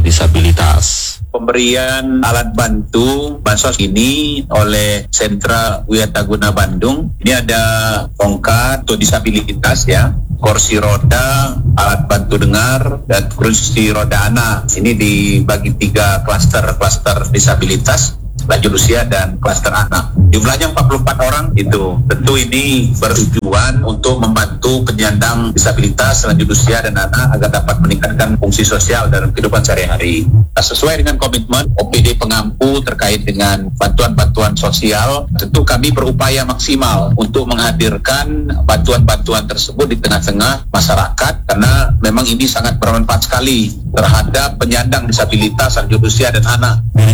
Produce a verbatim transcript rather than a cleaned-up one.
disabilitas. Pemberian alat bantu bansos ini oleh Sentra Wiataguna Bandung. Ini ada tongkat untuk disabilitas ya, kursi roda, alat bantu dengar, dan kursi roda anak. Ini dibagi tiga klaster, klaster disabilitas, lanjut usia, dan klaster anak. Jumlahnya empat puluh empat orang itu. Tentu ini bertujuan untuk membantu penyandang disabilitas, lanjut usia, dan anak agar dapat meningkatkan fungsi sosial dalam kehidupan sehari-hari. Nah, sesuai dengan komitmen O P D pengampu terkait dengan bantuan-bantuan sosial, tentu kami berupaya maksimal untuk menghadirkan bantuan-bantuan tersebut di tengah-tengah masyarakat, karena memang ini sangat bermanfaat sekali terhadap penyandang disabilitas, lanjut usia, dan anak.